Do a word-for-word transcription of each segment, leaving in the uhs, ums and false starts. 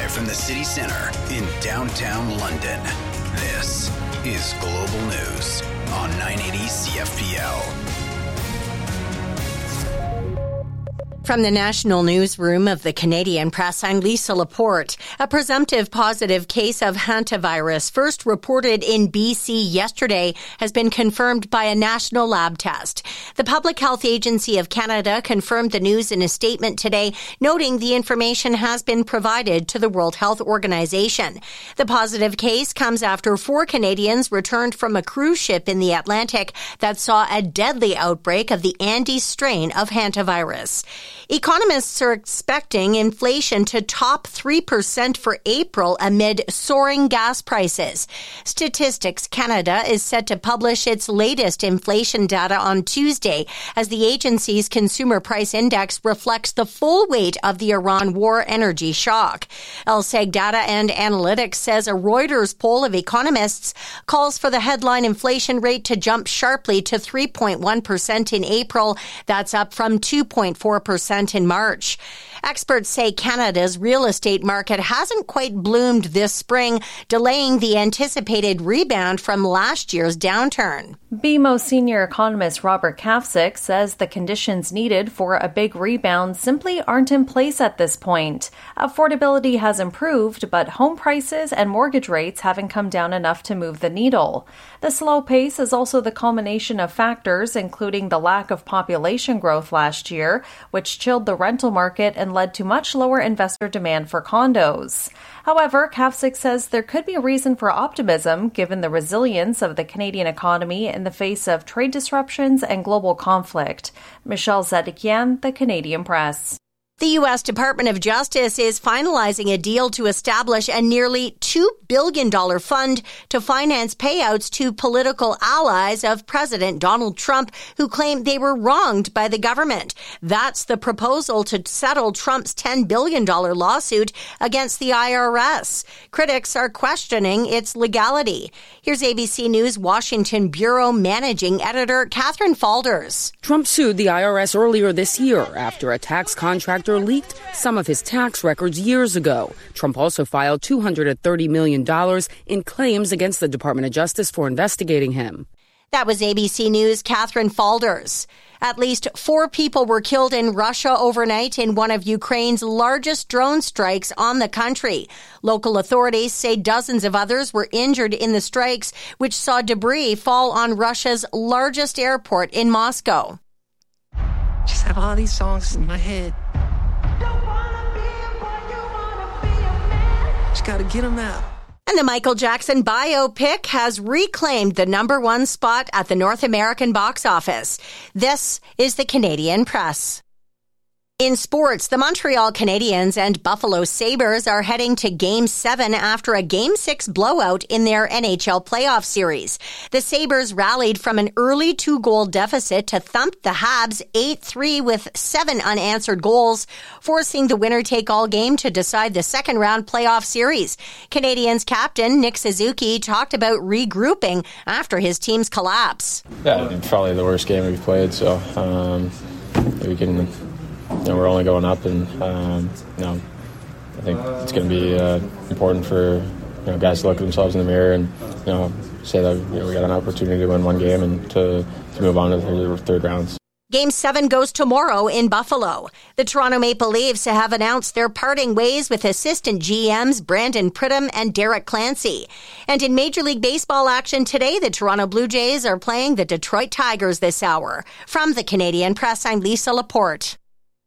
Live from the city centre in downtown London, this is Global News on nine eighty C F P L. From the National Newsroom of the Canadian Press, I'm Lisa Laporte. A presumptive positive case of hantavirus, first reported in B C yesterday, has been confirmed by a national lab test. The Public Health Agency of Canada confirmed the news in a statement today, noting the information has been provided to the World Health Organization. The positive case comes after four Canadians returned from a cruise ship in the Atlantic that saw a deadly outbreak of the Andes strain of hantavirus. Economists are expecting inflation to top three percent for April amid soaring gas prices. Statistics Canada is set to publish its latest inflation data on Tuesday, as the agency's consumer price index reflects the full weight of the Iran war energy shock. L S E G Data and Analytics says a Reuters poll of economists calls for the headline inflation rate to jump sharply to three point one percent in April. That's up from two point four percent in March. Experts say Canada's real estate market hasn't quite bloomed this spring, delaying the anticipated rebound from last year's downturn. B M O senior economist Robert Kafsick says the conditions needed for a big rebound simply aren't in place at this point. Affordability has improved, but home prices and mortgage rates haven't come down enough to move the needle. The slow pace is also the culmination of factors, including the lack of population growth last year, which chilled the rental market and led to much lower investor demand for condos. However, Kafsick says there could be a reason for optimism given the resilience of the Canadian economy in the face of trade disruptions and global conflict. Michelle Zedekian, The Canadian Press. The U S Department of Justice is finalizing a deal to establish a nearly two billion dollars fund to finance payouts to political allies of President Donald Trump who claim they were wronged by the government. That's the proposal to settle Trump's ten billion dollars lawsuit against the I R S. Critics are questioning its legality. Here's A B C News Washington Bureau Managing Editor Catherine Falders. Trump sued the I R S earlier this year after a tax contractor leaked some of his tax records years ago. Trump also filed two hundred thirty million dollars in claims against the Department of Justice for investigating him. That was A B C News' Catherine Falders. At least four people were killed in Russia overnight in one of Ukraine's largest drone strikes on the country. Local authorities say dozens of others were injured in the strikes, which saw debris fall on Russia's largest airport in Moscow. Just have all these songs in my head. Just gotta get them out. And the Michael Jackson biopic has reclaimed the number one spot at the North American box office. This is the Canadian Press. In sports, the Montreal Canadiens and Buffalo Sabres are heading to Game seven after a Game six blowout in their N H L playoff series. The Sabres rallied from an early two-goal deficit to thump the Habs eight three with seven unanswered goals, forcing the winner-take-all game to decide the second-round playoff series. Canadiens captain Nick Suzuki talked about regrouping after his team's collapse. Yeah, it's probably the worst game we've played, so um, we can... You know, we're only going up, and um, you know, I think it's going to be uh, important for you know guys to look at themselves in the mirror and you know say that you know, we got an opportunity to win one game and to, to move on to the third rounds. Game seven goes tomorrow in Buffalo. The Toronto Maple Leafs have announced they're parting ways with assistant G Ms Brandon Pridham and Derek Clancy. And in Major League Baseball action today, the Toronto Blue Jays are playing the Detroit Tigers this hour. From the Canadian Press, I'm Lisa Laporte.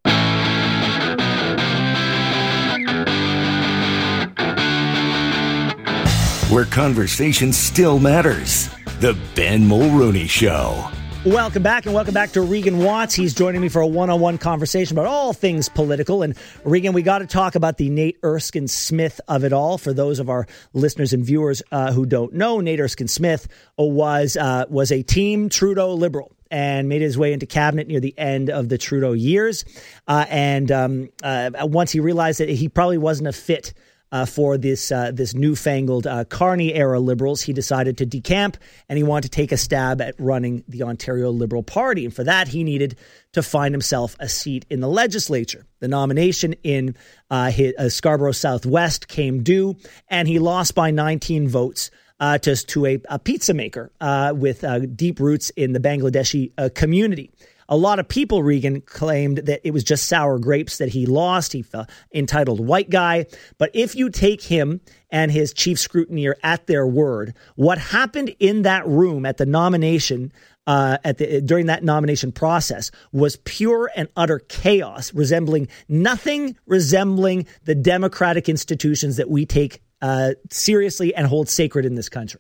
Where conversation still matters. The Ben Mulrooney Show. Welcome back, and welcome back to Regan Watts. He's joining me for a one-on-one conversation about all things political. And Regan, we got to talk about the Nate Erskine Smith of it all. For those of our listeners and viewers uh, who don't know, Nate Erskine Smith was uh, was a Team Trudeau Liberal and made his way into cabinet near the end of the Trudeau years. Uh, and um, uh, once he realized that he probably wasn't a fit uh, for this uh, this newfangled uh, Carney-era Liberals. He decided to decamp, and he wanted to take a stab at running the Ontario Liberal Party. And for that, he needed to find himself a seat in the legislature. The nomination in uh, his, uh, Scarborough Southwest came due, and he lost by nineteen votes uh, to, to a, a pizza maker uh, with uh, deep roots in the Bangladeshi uh, community. A lot of people, Regan, claimed that it was just sour grapes that he lost. He felt entitled white guy. But if you take him and his chief scrutineer at their word, what happened in that room at the nomination Uh, at the during that nomination process was pure and utter chaos, resembling nothing resembling the democratic institutions that we take uh, seriously and hold sacred in this country.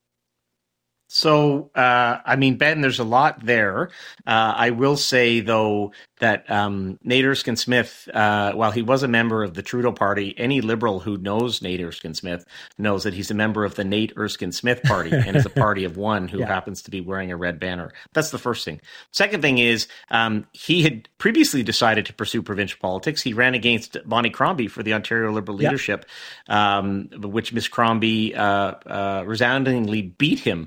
So, uh, I mean, Ben, there's a lot there. Uh, I will say, though, that um, Nate Erskine-Smith, uh, while he was a member of the Trudeau Party, any Liberal who knows Nate Erskine-Smith knows that he's a member of the Nate Erskine-Smith Party and is a party of one who yeah. happens to be wearing a red banner. That's the first thing. Second thing is um, he had previously decided to pursue provincial politics. He ran against Bonnie Crombie for the Ontario Liberal yeah. leadership, um, which Miss Crombie uh, uh, resoundingly beat him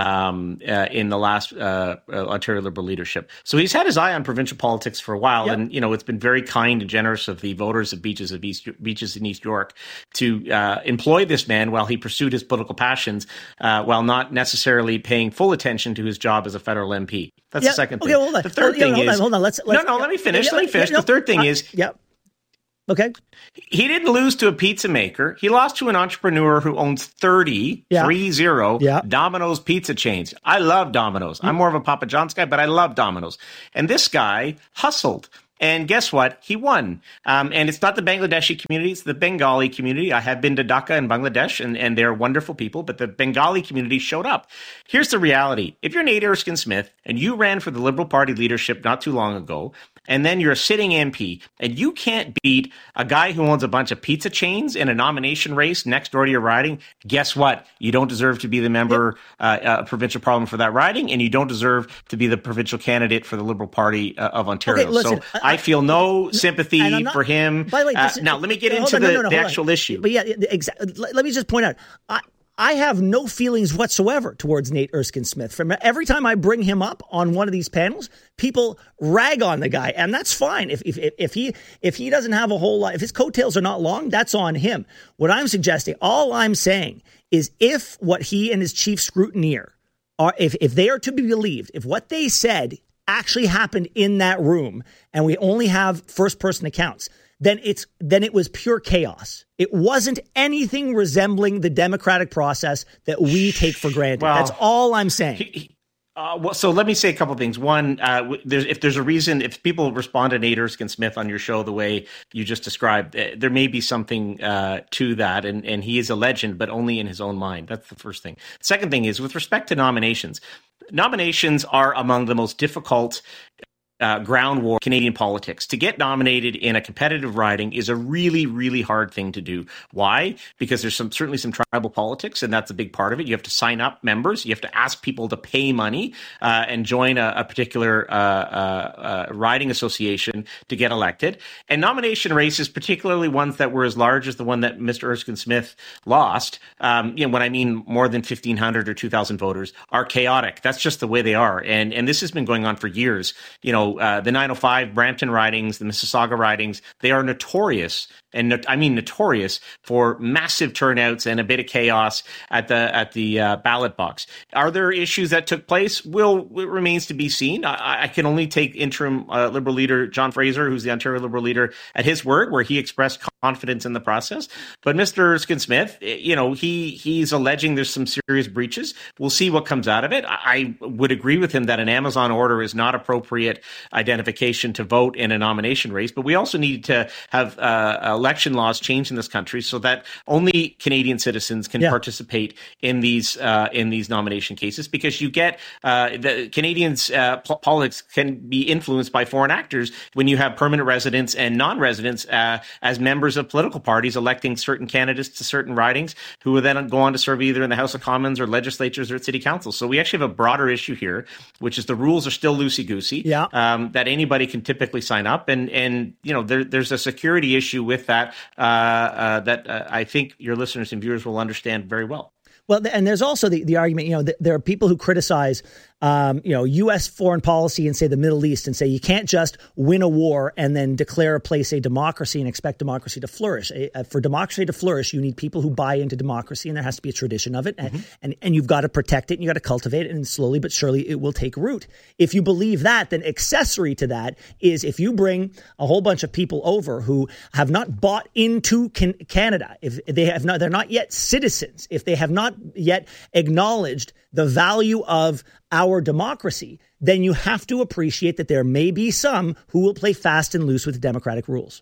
um, uh, in the last uh, uh, Ontario Liberal leadership. So he's had his eye on provincial politics for a while. Yep. And, you know, it's been very kind and generous of the voters of Beaches of East Beaches in East York to uh, employ this man while he pursued his political passions, uh, while not necessarily paying full attention to his job as a federal M P. That's yep. the second thing. Okay, hold on. The third hold, thing hold is... On, hold on, let's... let's no, no, let me finish. Yeah, let me finish. Yeah, the third thing uh, is... Yep. Okay. He didn't lose to a pizza maker. He lost to an entrepreneur who owns thirty, yeah. three zero yeah. Domino's pizza chains. I love Domino's. Mm-hmm. I'm more of a Papa John's guy, but I love Domino's. And this guy hustled. And guess what? He won. Um, and it's not the Bangladeshi community. It's the Bengali community. I have been to Dhaka in Bangladesh, and, and they're wonderful people, but the Bengali community showed up. Here's the reality. If you're Nate Erskine-Smith and you ran for the Liberal Party leadership not too long ago, and then you're a sitting M P, and you can't beat a guy who owns a bunch of pizza chains in a nomination race next door to your riding, guess what? You don't deserve to be the member, uh, uh, provincial parliament for that riding, and you don't deserve to be the provincial candidate for the Liberal Party uh, of Ontario. Okay, listen, so I, I feel no sympathy not, for him. By the way, uh, now, let me get into on, the, no, no, no, the actual on. issue. But yeah, exactly. Let me just point out, I, I have no feelings whatsoever towards Nate Erskine-Smith. From every time I bring him up on one of these panels, people rag on the guy, and that's fine. If if if he if he doesn't have a whole lot, if his coattails are not long, that's on him. What I'm suggesting, all I'm saying, is if what he and his chief scrutineer are, if if they are to be believed, if what they said actually happened in that room, and we only have first person accounts, then it's then it was pure chaos. It wasn't anything resembling the democratic process that we take for granted. Well, that's all I'm saying. He, he, uh, well, so let me say a couple of things. One, uh, there's, if there's a reason, if people respond to Nate Erskine-Smith on your show the way you just described, uh, there may be something uh, to that, and, and he is a legend, but only in his own mind. That's the first thing. Second thing is, with respect to nominations, nominations are among the most difficult Uh, ground war Canadian politics. To get nominated in a competitive riding is a really, really hard thing to do. Why? Because there's some certainly some tribal politics, and that's a big part of it. You have to sign up members. You have to ask people to pay money uh, and join a, a particular uh, uh, uh, riding association to get elected. And nomination races, particularly ones that were as large as the one that Mister Erskine-Smith lost, um, you know, when I mean more than fifteen hundred or two thousand voters, are chaotic. That's just the way they are. And and this has been going on for years. You know, Uh, the nine oh five Brampton ridings, the Mississauga ridings, they are notorious, and no, I mean notorious, for massive turnouts and a bit of chaos at the at the uh, ballot box. Are there issues that took place? Well, it remains to be seen. I, I can only take interim uh, Liberal leader John Fraser, who's the Ontario Liberal leader, at his word, where he expressed confidence in the process. But Mister Erskine-Smith, you know, he he's alleging there's some serious breaches. We'll see what comes out of it. I, I would agree with him that an Amazon order is not appropriate identification to vote in a nomination race, but we also need to have uh, election laws changed in this country so that only Canadian citizens can yeah. participate in these uh, in these nomination cases, because you get uh, the Canadians' uh, po- politics can be influenced by foreign actors when you have permanent residents and non-residents uh, as members of political parties electing certain candidates to certain ridings who will then go on to serve either in the House of Commons or legislatures or at city councils. So we actually have a broader issue here, which is the rules are still loosey-goosey. Yeah. Uh, um, that anybody can typically sign up. And, and you know, there, there's a security issue with that uh, uh, that uh, I think your listeners and viewers will understand very well. Well, and there's also the, the argument, you know, that there are people who criticize, um, you know, U S foreign policy and say the Middle East and say you can't just win a war and then declare a place a democracy and expect democracy to flourish. Uh, for democracy to flourish, you need people who buy into democracy, and there has to be a tradition of it. Mm-hmm. And, and, and you've got to protect it and you got to cultivate it, and slowly but surely it will take root. If you believe that, then accessory to that is if you bring a whole bunch of people over who have not bought into can- Canada, if they have not, they're not yet citizens, if they have not yet acknowledged the value of our democracy, then you have to appreciate that there may be some who will play fast and loose with democratic rules.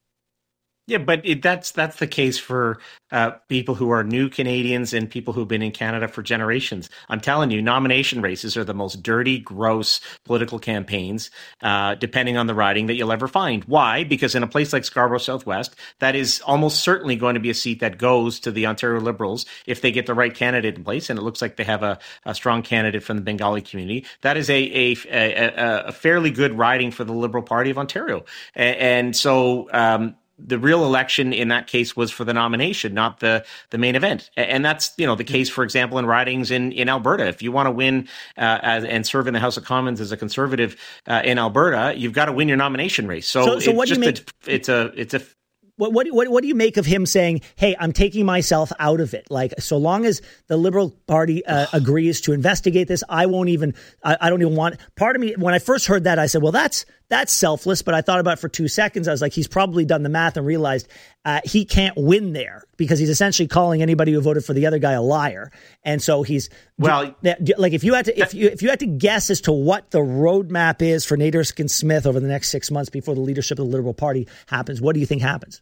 Yeah, but it, that's that's the case for uh, people who are new Canadians and people who've been in Canada for generations. I'm telling you, nomination races are the most dirty, gross political campaigns, uh, depending on the riding, that you'll ever find. Why? Because in a place like Scarborough Southwest, that is almost certainly going to be a seat that goes to the Ontario Liberals if they get the right candidate in place. And it looks like they have a, a strong candidate from the Bengali community. That is a a, a, a fairly good riding for the Liberal Party of Ontario. And, and so... Um, the real election in that case was for the nomination, not the, the main event. And that's, you know, the case, for example, in ridings in, in Alberta. If you want to win uh, as, and serve in the House of Commons as a Conservative uh, in Alberta, you've got to win your nomination race. So, so, so it's what do you just make? A, it's a, it's a, What, what what what do you make of him saying, hey, I'm taking myself out of it? Like, so long as the Liberal Party uh, agrees to investigate this, I won't even, I, I don't even want, part of me, when I first heard that, I said, well, that's, that's selfless. But I thought about it for two seconds. I was like, he's probably done the math and realized uh, he can't win there because he's essentially calling anybody who voted for the other guy a liar. And so he's, well, like if you had to, if you, if you had to guess as to what the roadmap is for Nate Erskine-Smith over the next six months before the leadership of the Liberal Party happens, what do you think happens?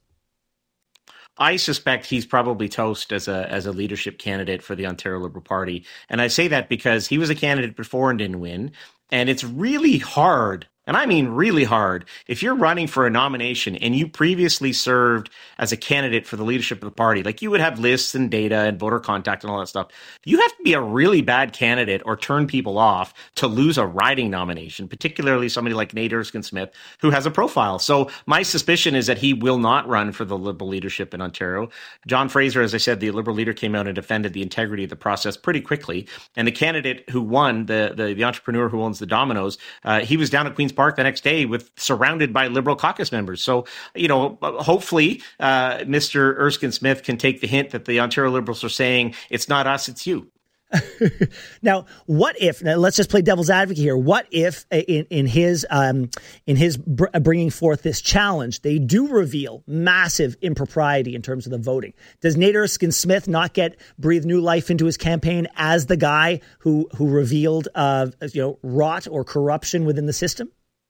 I suspect he's probably toast as a as a leadership candidate for the Ontario Liberal Party. And I say that because he was a candidate before and didn't win. And it's really hard, and I mean really hard, if you're running for a nomination and you previously served as a candidate for the leadership of the party, like you would have lists and data and voter contact and all that stuff. You have to be a really bad candidate or turn people off to lose a riding nomination, particularly somebody like Nate Erskine-Smith, who has a profile. So my suspicion is that he will not run for the Liberal leadership in Ontario. John Fraser, as I said, the Liberal leader, came out and defended the integrity of the process pretty quickly. And the candidate who won, the the, the entrepreneur who owns the Domino's, uh, he was down at Queen's Park the next day with surrounded by Liberal caucus members. So, you know, hopefully uh, Mister Erskine-Smith can take the hint that the Ontario Liberals are saying, it's not us, it's you. Now, what if? Now let's just play devil's advocate here. What if, in in his um, in his br- bringing forth this challenge, they do reveal massive impropriety in terms of the voting? Does Nate Erskine-Smith not get breathe new life into his campaign as the guy who who revealed, uh, you know, rot or corruption within the system?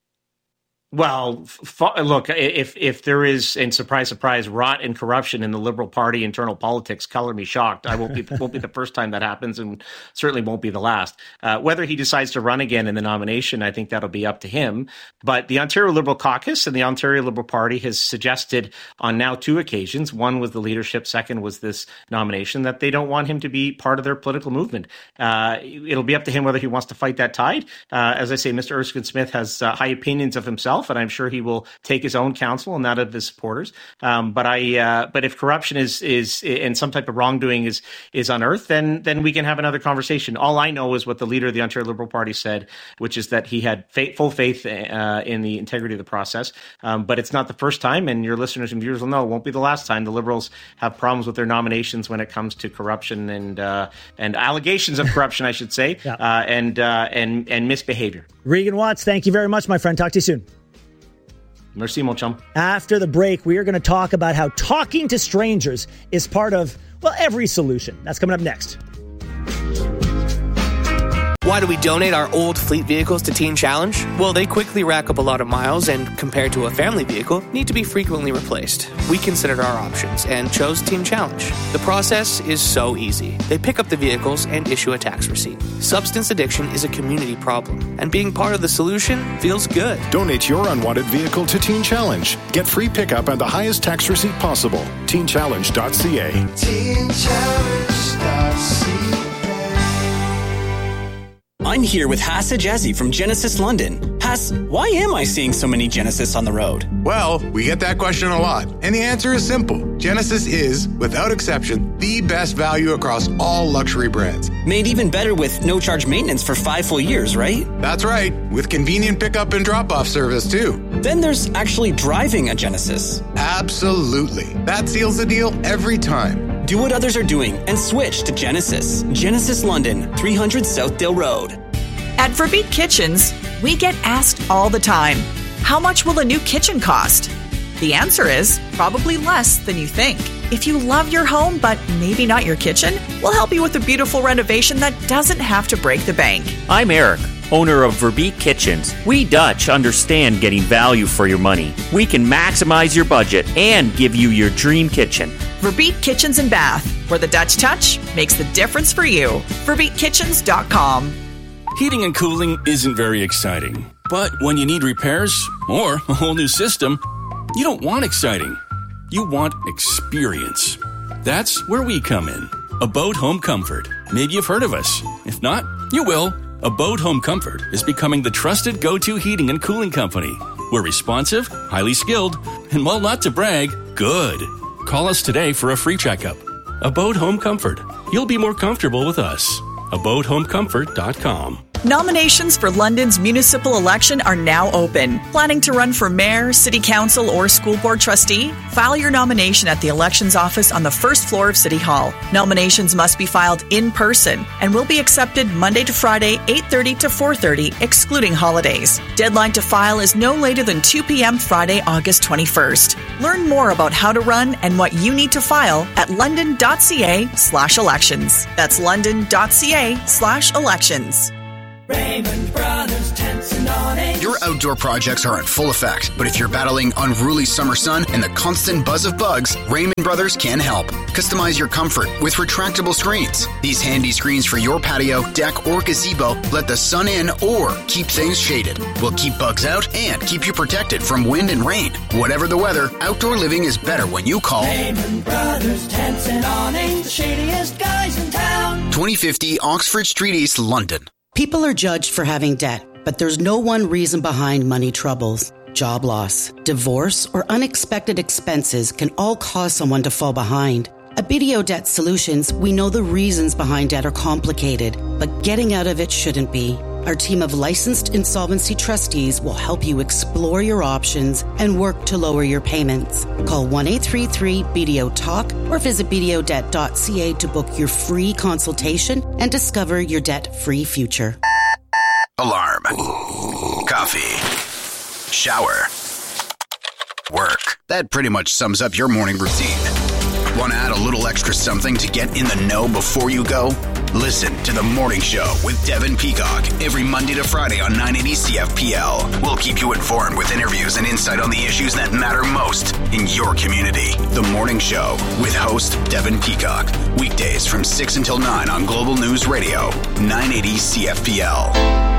Well, f- look, if if there is, and surprise, surprise, rot and corruption in the Liberal Party internal politics, color me shocked. I won't be won't be the first time that happens, and certainly won't be the last. Uh, whether he decides to run again in the nomination, I think that'll be up to him. But the Ontario Liberal Caucus and the Ontario Liberal Party has suggested on now two occasions, one was the leadership, second was this nomination, that they don't want him to be part of their political movement. Uh, it'll be up to him whether he wants to fight that tide. Uh, as I say, Mister Erskine-Smith has uh, high opinions of himself, and I'm sure he will take his own counsel and that of his supporters. Um, but I, uh, but if corruption is is and some type of wrongdoing is is unearthed, then then we can have another conversation. All I know is what the leader of the Ontario Liberal Party said, which is that he had faith, full faith uh, in the integrity of the process. Um, but it's not the first time, and your listeners and viewers will know it won't be the last time the Liberals have problems with their nominations when it comes to corruption and uh, and allegations of corruption, I should say, yeah. uh, and uh, and and misbehavior. Regan Watts, thank you very much, my friend. Talk to you soon. Merci, mon chum. After the break, we are going to talk about how talking to strangers is part of, well, every solution. That's coming up next. Why do we donate our old fleet vehicles to Teen Challenge? Well, they quickly rack up a lot of miles and, compared to a family vehicle, need to be frequently replaced. We considered our options and chose Teen Challenge. The process is so easy. They pick up the vehicles and issue a tax receipt. Substance addiction is a community problem, and being part of the solution feels good. Donate your unwanted vehicle to Teen Challenge. Get free pickup and the highest tax receipt possible. teen challenge dot c a. teen challenge dot c a I'm here with Hass Ajazi from Genesis London. Hass, why am I seeing so many Genesis on the road? Well, we get that question a lot, and the answer is simple. Genesis is, without exception, the best value across all luxury brands. Made even better with no-charge maintenance for five full years, right? That's right, with convenient pickup and drop-off service, too. Then there's actually driving a Genesis. Absolutely. That seals the deal every time. Do what others are doing and switch to Genesis. Genesis London, three hundred Southdale Road. At Verbeek Kitchens, we get asked all the time, how much will a new kitchen cost? The answer is probably less than you think. If you love your home, but maybe not your kitchen, we'll help you with a beautiful renovation that doesn't have to break the bank. I'm Eric, owner of Verbeek Kitchens. We Dutch understand getting value for your money. We can maximize your budget and give you your dream kitchen. Verbeek Kitchens and Bath, where the Dutch touch makes the difference for you. Verbeek Kitchens dot com. Heating and cooling isn't very exciting. But when you need repairs or a whole new system, you don't want exciting. You want experience. That's where we come in. Abode Home Comfort. Maybe you've heard of us. If not, you will. Abode Home Comfort is becoming the trusted go-to heating and cooling company. We're responsive, highly skilled, and while not to brag, good. Call us today for a free checkup. Abode Home Comfort. You'll be more comfortable with us. abode home comfort dot com. Nominations for London's municipal election are now open. Planning to run for mayor, city council, or school board trustee? File your nomination at the elections office on the first floor of City Hall. Nominations must be filed in person and will be accepted Monday to Friday, eight thirty to four thirty, excluding holidays. Deadline to file is no later than two p.m. Friday, August twenty-first. Learn more about how to run and what you need to file at london.ca slash elections. That's london.ca slash elections. Raymond Brothers Tents and Awnings. Your outdoor projects are in full effect, but if you're battling unruly summer sun and the constant buzz of bugs, Raymond Brothers can help. Customize your comfort with retractable screens. These handy screens for your patio, deck, or gazebo let the sun in or keep things shaded. Will keep bugs out and keep you protected from wind and rain. Whatever the weather, outdoor living is better when you call Raymond Brothers Tents and Awnings, the shadiest guys in town. twenty fifty Oxford Street East, London. People are judged for having debt, but there's no one reason behind money troubles. Job loss, divorce, or unexpected expenses can all cause someone to fall behind. At B D O Debt Solutions, we know the reasons behind debt are complicated, but getting out of it shouldn't be. Our team of licensed insolvency trustees will help you explore your options and work to lower your payments. Call one eight three three B D O talk or visit b d o debt dot c a to book your free consultation and discover your debt-free future. Alarm. Coffee. Shower. Work. That pretty much sums up your morning routine. Want to add a little extra something to get in the know before you go? Listen to The Morning Show with Devin Peacock every Monday to Friday on nine eighty C F P L. We'll keep you informed with interviews and insight on the issues that matter most in your community. The Morning Show with host Devin Peacock. Weekdays from six until nine on Global News Radio, nine eighty C F P L.